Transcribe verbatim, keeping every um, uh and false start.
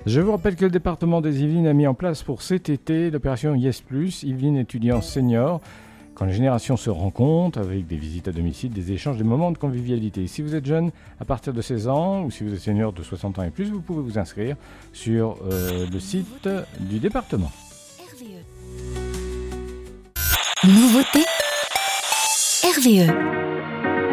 Je vous rappelle que le département des Yvelines a mis en place pour cet été l'opération Yes Plus, Yvelines étudiants seniors, quand les générations se rencontrent avec des visites à domicile, des échanges, des moments de convivialité. Si vous êtes jeune à partir de seize ans ou si vous êtes senior de soixante ans et plus, vous pouvez vous inscrire sur euh, le site du département. R V E. Nouveauté R V E.